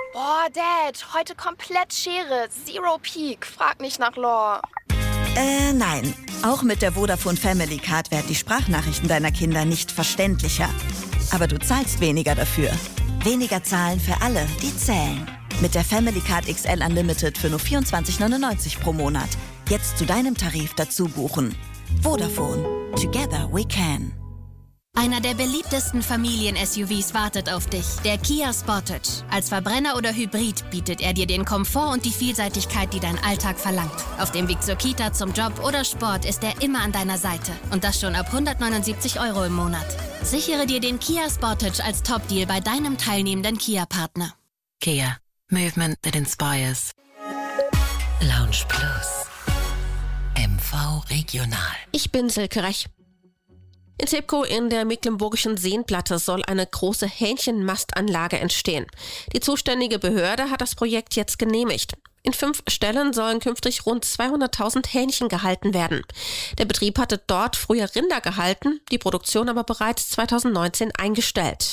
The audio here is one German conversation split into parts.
Boah, Dad, heute komplett Schere. Zero Peak. Frag nicht nach Lore. Nein. Auch mit der Vodafone Family Card werden die Sprachnachrichten deiner Kinder nicht verständlicher. Aber du zahlst weniger dafür. Weniger zahlen für alle, die zählen. Mit der Family Card XL Unlimited für nur 24,99 pro Monat. Jetzt zu deinem Tarif dazu buchen. Vodafone. Together we can. Einer der beliebtesten Familien-SUVs wartet auf dich, der Kia Sportage. Als Verbrenner oder Hybrid bietet er dir den Komfort und die Vielseitigkeit, die dein Alltag verlangt. Auf dem Weg zur Kita, zum Job oder Sport ist er immer an deiner Seite. Und das schon ab 179 € im Monat. Sichere dir den Kia Sportage als Top-Deal bei deinem teilnehmenden Kia-Partner. Kia. Movement that inspires. Lounge Plus. MV Regional. Ich bin Silke Rech. In Zebkow in der mecklenburgischen Seenplatte soll eine große Hähnchenmastanlage entstehen. Die zuständige Behörde hat das Projekt jetzt genehmigt. In 5 Stellen sollen künftig rund 200.000 Hähnchen gehalten werden. Der Betrieb hatte dort früher Rinder gehalten, die Produktion aber bereits 2019 eingestellt.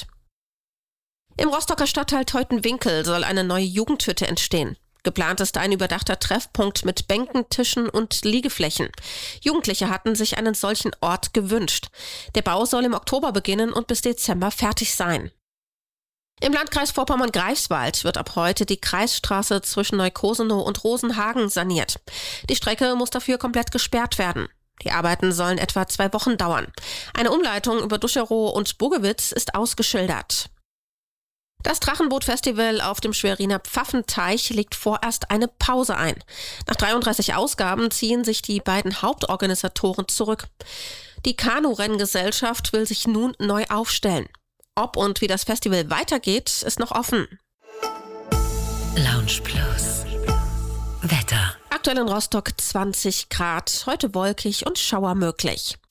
Im Rostocker Stadtteil Teutenwinkel soll eine neue Jugendhütte entstehen. Geplant ist ein überdachter Treffpunkt mit Bänken, Tischen und Liegeflächen. Jugendliche hatten sich einen solchen Ort gewünscht. Der Bau soll im Oktober beginnen und bis Dezember fertig sein. Im Landkreis Vorpommern-Greifswald wird ab heute die Kreisstraße zwischen Neukosenow und Rosenhagen saniert. Die Strecke muss dafür komplett gesperrt werden. Die Arbeiten sollen etwa 2 Wochen dauern. Eine Umleitung über Duscherow und Bugewitz ist ausgeschildert. Das Drachenboot-Festival auf dem Schweriner Pfaffenteich legt vorerst eine Pause ein. Nach 33 Ausgaben ziehen sich die beiden Hauptorganisatoren zurück. Die Kanu-Renngesellschaft will sich nun neu aufstellen. Ob und wie das Festival weitergeht, ist noch offen. Lounge Plus. Wetter. Aktuell in Rostock 20 Grad, heute wolkig und Schauer möglich.